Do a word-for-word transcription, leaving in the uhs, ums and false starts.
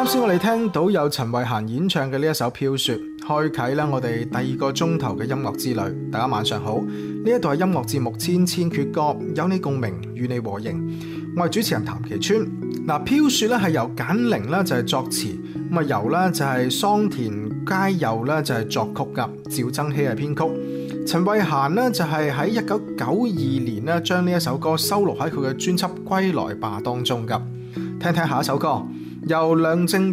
啱先我哋聽到有陳慧嫻演唱嘅呢一首《飄雪》，開啟啦我哋第二個鐘頭嘅音樂之旅。大家晚上好，呢一度係音樂節目《千千闕歌》，有你共鳴，與你和應。我係主持人譚其川。嗱，《飄雪》咧係由簡寧啦就係作詞，咁啊由啦就係桑田佳祐啦就係作曲噶，趙增熹係編曲。陳慧嫻呢就係喺一九九二年呢將呢一首歌收錄喺佢嘅專輯《歸來吧》當中噶。聽聽下一首歌，由梁靜